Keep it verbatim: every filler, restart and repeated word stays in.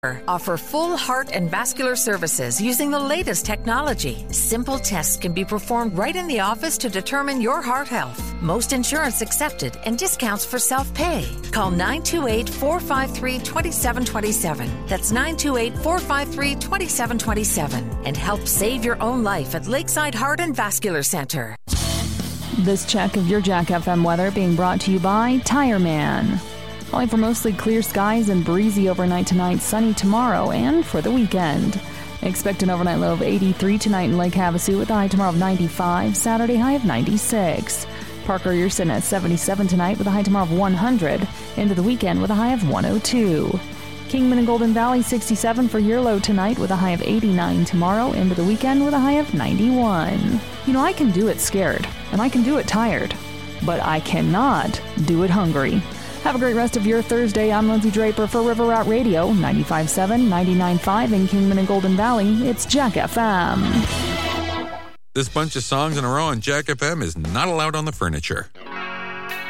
Offer full heart and vascular services using the latest technology. Simple tests can be performed right in the office to determine your heart health. Most insurance accepted and discounts for self-pay. Call nine two eight, four five three, two seven two seven. That's nine two eight, four five three, two seven two seven. And help save your own life at Lakeside Heart and Vascular Center. This check of your Jack F M weather being brought to you by Tire Man. Calling for mostly clear skies and breezy overnight tonight, sunny tomorrow and for the weekend. Expect an overnight low of eighty-three tonight in Lake Havasu with a high tomorrow of ninety-five, Saturday high of ninety-six. Parker, you're sitting at seventy-seven tonight with a high tomorrow of one hundred, into the weekend with a high of one oh two. Kingman and Golden Valley, sixty-seven for your low tonight with a high of eighty-nine tomorrow, into the weekend with a high of ninety-one. You know, I can do it scared, and I can do it tired, but I cannot do it hungry. Have a great rest of your Thursday. I'm Lindsay Draper for River Route Radio, ninety-five point seven, ninety-nine point five in Kingman and Golden Valley. It's Jack F M. This bunch of songs in a row on Jack F M is not allowed on the furniture.